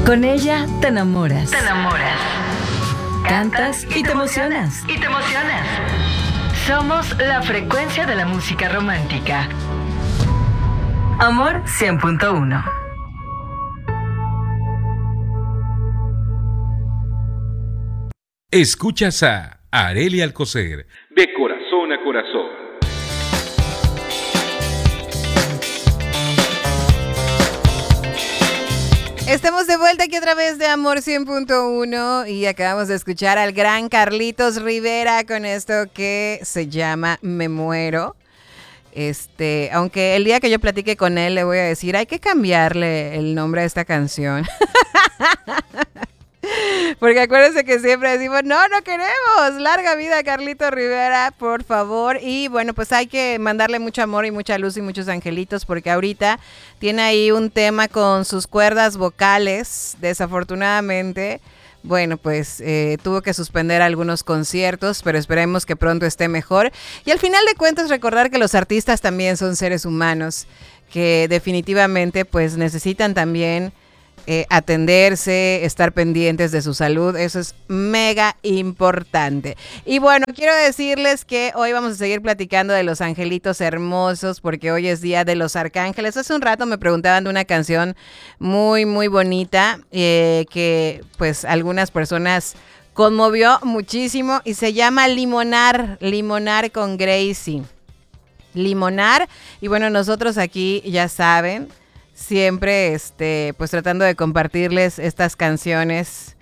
Con ella te enamoras. Te enamoras. Cantas y te emocionas. Y te emocionas. Somos la frecuencia de la música romántica. Amor 100.1. Escuchas a Arely Alcocer, de corazón a corazón. Estamos de vuelta aquí a través de Amor 100.1 y acabamos de escuchar al gran Carlitos Rivera con esto que se llama Me Muero. Aunque el día que yo platique con él le voy a decir, hay que cambiarle el nombre a esta canción. Porque acuérdense que siempre decimos, no queremos, larga vida a Carlitos Rivera, por favor. Y bueno, pues hay que mandarle mucho amor y mucha luz y muchos angelitos, porque ahorita tiene ahí un tema con sus cuerdas vocales, desafortunadamente. Bueno, pues tuvo que suspender algunos conciertos, pero esperemos que pronto esté mejor. Y al final de cuentas recordar que los artistas también son seres humanos, que definitivamente pues necesitan también atenderse, estar pendientes de su salud. Eso es mega importante. Y bueno, quiero decirles que hoy vamos a seguir platicando de los angelitos hermosos, porque hoy es día de los arcángeles. Hace un rato me preguntaban de una canción muy, muy bonita que pues algunas personas conmovió muchísimo y se llama Limonar con Gracie. Limonar. Y bueno, nosotros aquí ya saben, siempre pues tratando de compartirles estas canciones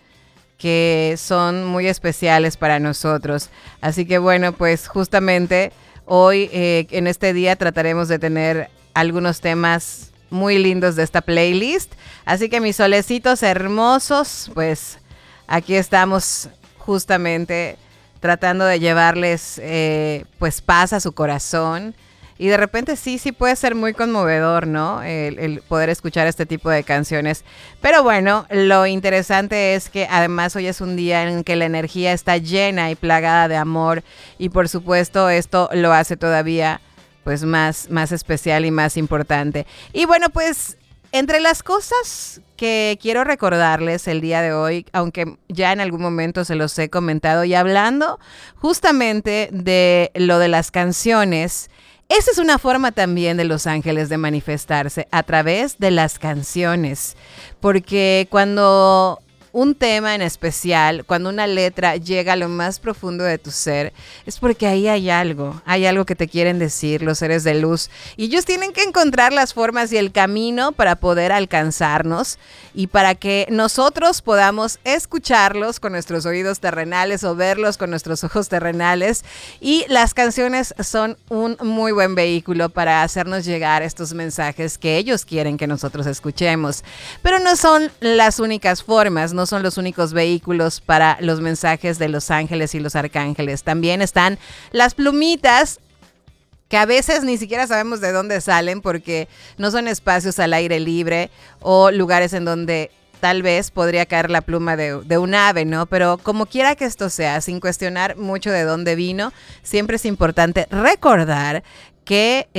que son muy especiales para nosotros. Así que bueno, pues justamente hoy en este día trataremos de tener algunos temas muy lindos de esta playlist. Así que mis solecitos hermosos, pues aquí estamos justamente tratando de llevarles pues paz a su corazón. Y de repente sí puede ser muy conmovedor, ¿no? El poder escuchar este tipo de canciones. Pero bueno, lo interesante es que además hoy es un día en que la energía está llena y plagada de amor. Y por supuesto esto lo hace todavía pues más especial y más importante. Y bueno, pues entre las cosas que quiero recordarles el día de hoy, aunque ya en algún momento se los he comentado, y hablando justamente de lo de las canciones, esa es una forma también de los ángeles de manifestarse a través de las canciones, porque cuando un tema en especial, cuando una letra llega a lo más profundo de tu ser, es porque ahí hay algo que te quieren decir los seres de luz, y ellos tienen que encontrar las formas y el camino para poder alcanzarnos y para que nosotros podamos escucharlos con nuestros oídos terrenales o verlos con nuestros ojos terrenales. Y las canciones son un muy buen vehículo para hacernos llegar estos mensajes que ellos quieren que nosotros escuchemos, pero no son las únicas formas, no son los únicos vehículos para los mensajes de los ángeles y los arcángeles. También están las plumitas, que a veces ni siquiera sabemos de dónde salen, porque no son espacios al aire libre o lugares en donde tal vez podría caer la pluma de un ave, ¿no? Pero como quiera que esto sea, sin cuestionar mucho de dónde vino, siempre es importante recordar que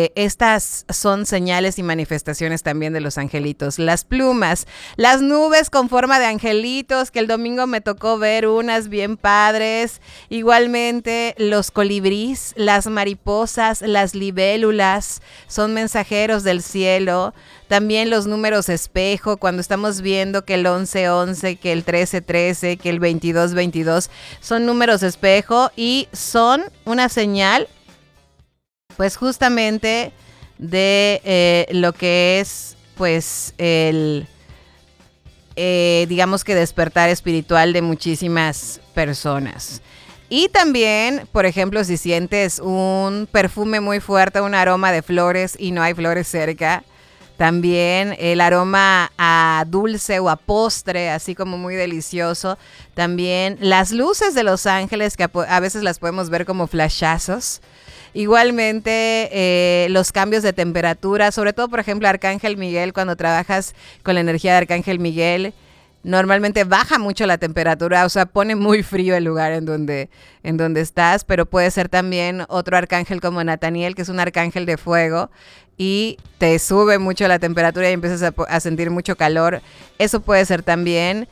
estas son señales y manifestaciones también de los angelitos. Las plumas, las nubes con forma de angelitos, que el domingo me tocó ver unas bien padres. Igualmente los colibríes, las mariposas, las libélulas, son mensajeros del cielo. También los números espejo, cuando estamos viendo que el 11-11, que el 13-13, que el 22-22, son números espejo y son una señal pues justamente de lo que es pues el digamos que despertar espiritual de muchísimas personas. Y también, por ejemplo, si sientes un perfume muy fuerte, un aroma de flores y no hay flores cerca, también el aroma a dulce o a postre, así como muy delicioso. También las luces de los ángeles, que a veces las podemos ver como flashazos. Igualmente los cambios de temperatura, sobre todo por ejemplo Arcángel Miguel, cuando trabajas con la energía de Arcángel Miguel, normalmente baja mucho la temperatura, o sea, pone muy frío el lugar en donde estás, pero puede ser también otro arcángel como Nataniel, que es un arcángel de fuego, y te sube mucho la temperatura y empiezas a sentir mucho calor. Eso puede ser también.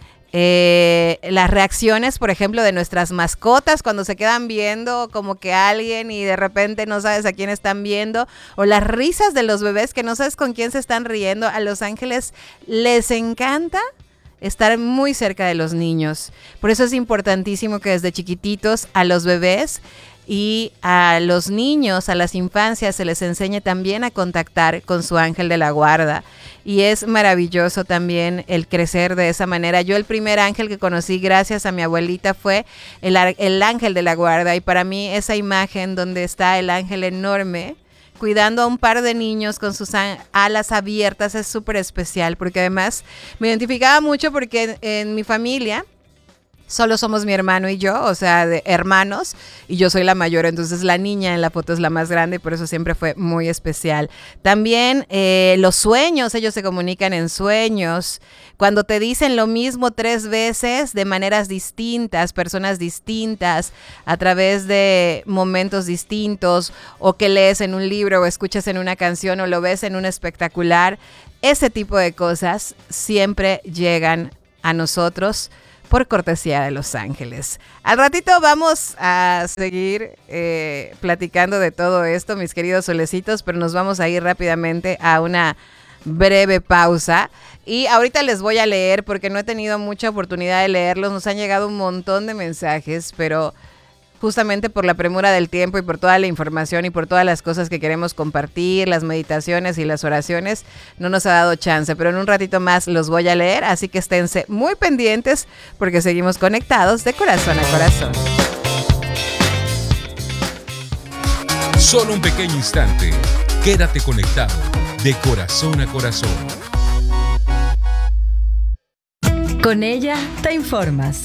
Las reacciones, por ejemplo, de nuestras mascotas cuando se quedan viendo como que alguien y de repente no sabes a quién están viendo, o las risas de los bebés que no sabes con quién se están riendo. A los ángeles les encanta estar muy cerca de los niños. Por eso es importantísimo que desde chiquititos a los bebés y a los niños, a las infancias, se les enseñe también a contactar con su ángel de la guarda. Y es maravilloso también el crecer de esa manera. Yo el primer ángel que conocí gracias a mi abuelita fue el ángel de la guarda. Y para mí esa imagen donde está el ángel enorme cuidando a un par de niños con sus alas abiertas es súper especial. Porque además me identificaba mucho porque en mi familia solo somos mi hermano y yo, o sea, de hermanos, y yo soy la mayor, entonces la niña en la foto es la más grande y por eso siempre fue muy especial. También los sueños, ellos se comunican en sueños. Cuando te dicen lo mismo 3 veces de maneras distintas, personas distintas, a través de momentos distintos, o que lees en un libro o escuchas en una canción o lo ves en un espectacular, ese tipo de cosas siempre llegan a nosotros por cortesía de los ángeles. Al ratito vamos a seguir platicando de todo esto, mis queridos solecitos, pero nos vamos a ir rápidamente a una breve pausa. Y ahorita les voy a leer porque no he tenido mucha oportunidad de leerlos. Nos han llegado un montón de mensajes, pero justamente por la premura del tiempo y por toda la información y por todas las cosas que queremos compartir, las meditaciones y las oraciones, no nos ha dado chance, pero en un ratito más los voy a leer, así que esténse muy pendientes porque seguimos conectados de corazón a corazón. Solo un pequeño instante. Quédate conectado de corazón a corazón. Con ella te informas.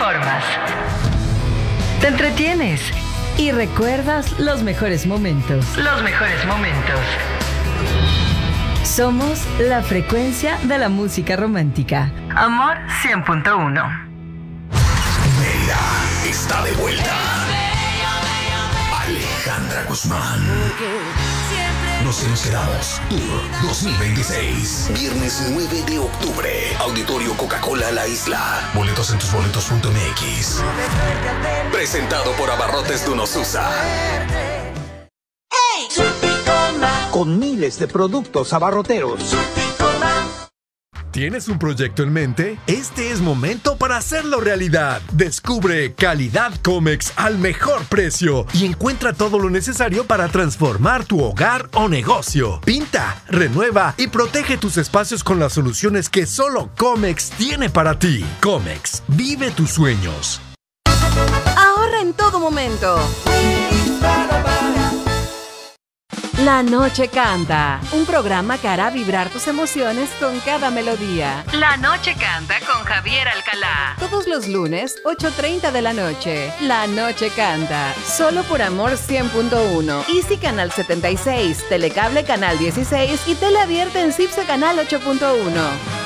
Te entretienes y recuerdas los mejores momentos. Somos la frecuencia de la música romántica. Amor 100.1. Mérida está de vuelta. Alejandra Guzmán. Nos quedamos Tour 2026. Viernes 9 de octubre. Auditorio Coca-Cola La Isla. Boletos en tusboletos.mx. Presentado por Abarrotes Dunosusa. Con miles de productos abarroteros. ¿Tienes un proyecto en mente? Este es momento para hacerlo realidad. Descubre Calidad Comex al mejor precio y encuentra todo lo necesario para transformar tu hogar o negocio. Pinta, renueva y protege tus espacios con las soluciones que solo Comex tiene para ti. Comex, vive tus sueños. Ahorra en todo momento. La Noche Canta, un programa que hará vibrar tus emociones con cada melodía. La Noche Canta con Javier Alcalá. Todos los lunes, 8:30 de la noche. La Noche Canta, solo por Amor 100.1. Easy Canal 76, Telecable Canal 16 y Tele Abierta en CIPSE Canal 8.1.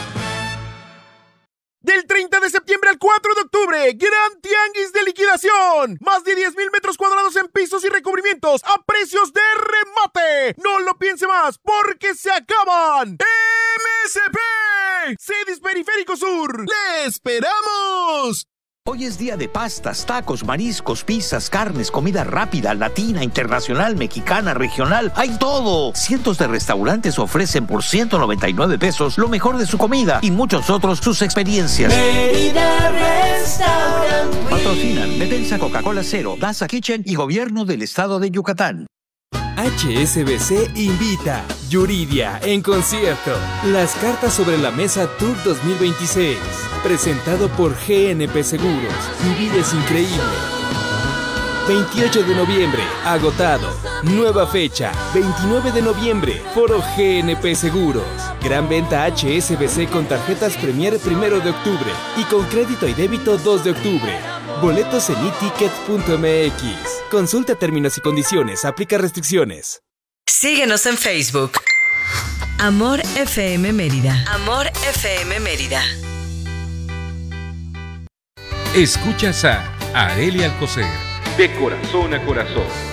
Del 30 de septiembre al 4 de octubre, Gran Tianguis de liquidación. Más de 10,000 metros cuadrados en pisos y recubrimientos a precios de remate. No lo piense más porque se acaban. MSP, Cedis Periférico Sur. ¡Le esperamos! Hoy es día de pastas, tacos, mariscos, pizzas, carnes, comida rápida, latina, internacional, mexicana, regional. ¡Hay todo! Cientos de restaurantes ofrecen por 199 pesos lo mejor de su comida y muchos otros sus experiencias. Mérida Restaurant. Patrocinan Defensa Coca-Cola Cero, Daza Kitchen y Gobierno del Estado de Yucatán. HSBC invita Yuridia en concierto. Las cartas sobre la mesa Tour 2026. Presentado por GNP Seguros. Vivir es increíble. 28 de noviembre, agotado. Nueva fecha, 29 de noviembre, Foro GNP Seguros. Gran venta HSBC con tarjetas Premier 1 de octubre y con crédito y débito 2 de octubre. Boletos en eticket.mx. Consulta términos y condiciones, aplica restricciones. Síguenos en Facebook. Amor FM Mérida. Amor FM Mérida. Escuchas a Arelia Alcocer, de corazón a corazón.